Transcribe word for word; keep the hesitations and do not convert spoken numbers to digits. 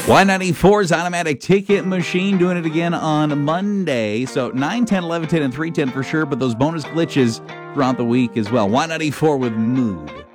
Y ninety-four's Automatic Ticket Machine doing it again on Monday. So nine, ten, eleven, ten, and three ten for sure, but those bonus glitches throughout the week as well. Y ninety-four with Mood.